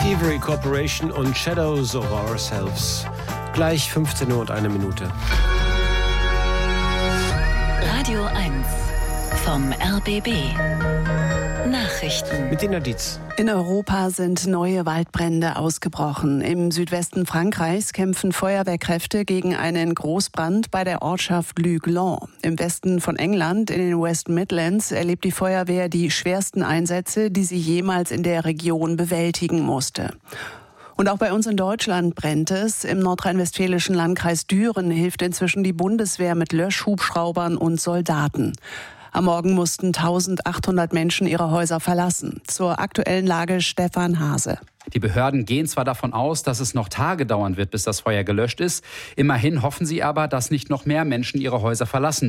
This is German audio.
Avery Corporation und Shadows of Ourselves. Gleich 15 Uhr und 1 Minute. Radio 1 vom RBB. Nachrichten Mit Dina Dietz. In Europa sind neue Waldbrände ausgebrochen. Im Südwesten Frankreichs kämpfen Feuerwehrkräfte gegen einen Großbrand bei der Ortschaft Luguelan. Im Westen von England, in den West Midlands, erlebt die Feuerwehr die schwersten Einsätze, die sie jemals in der Region bewältigen musste. Und auch bei uns in Deutschland brennt es. Im nordrhein-westfälischen Landkreis Düren hilft inzwischen die Bundeswehr mit Löschhubschraubern und Soldaten. Am Morgen mussten 1800 Menschen ihre Häuser verlassen. Zur aktuellen Lage Stefan Hase. Die Behörden gehen zwar davon aus, dass es noch Tage dauern wird, bis das Feuer gelöscht ist. Immerhin hoffen sie aber, dass nicht noch mehr Menschen ihre Häuser verlassen